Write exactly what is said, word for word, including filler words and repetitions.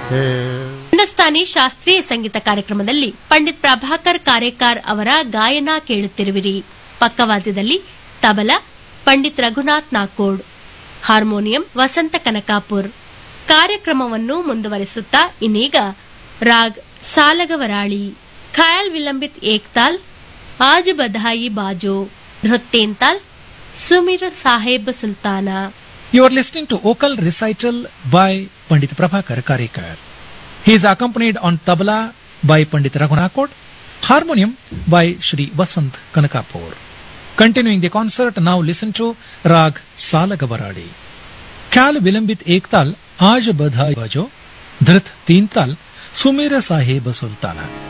है। ಹಿಂದೂಸ್ತಾನಿ ಶಾಸ್ತ್ರೀಯ ಸಂಗೀತ ಕಾರ್ಯಕ್ರಮದಲ್ಲಿ ಪಂಡಿತ್ ಪ್ರಭಾಕರ್ ಕಾರೇಕಾರ್ ಅವರ ಗಾಯನ ಕೇಳುತ್ತಿರುವಿರಿ. ಪಕ್ಕವಾದ್ಯದಲ್ಲಿ ತಬಲಾ ಪಂಡಿತ್ ರಘುನಾಥ್ ನಾಕೋಡ್, ಹಾರ್ಮೋನಿಯಂ ವಸಂತ ಕನಕಾಪುರ್. ಕಾರ್ಯಕ್ರಮವನ್ನು ಮುಂದುವರೆಸುತ್ತಾ ಇನ್ನೀಗ ರಾಗ್ ಸಾಲಗವರಾಳಿ, ಖಯಾಲ್ ವಿಲಂಬಿತ್ ಏಕ್ತಾಲ್, ಆಜ್ ಬಧಾಯಿ ಬಾಜೋ, ಧೃತ್ತೇಂತಾಲ್, ಸುಮಿರ್ ಸಾಹೇಬ್ ಸುಲ್ತಾನ. You are listening to vocal recital by Pandit Prabhakar Karekar. He is accompanied on tabla by Pandit Raghunathkot, harmonium by Shri Vasant Kanakapur. Continuing the concert, now listen to Rag Salagavaradi. Khyal Vilambit Ektal, Aaj Badhai Bajo, Dhrit Teental, Sumira Sahib Sultana.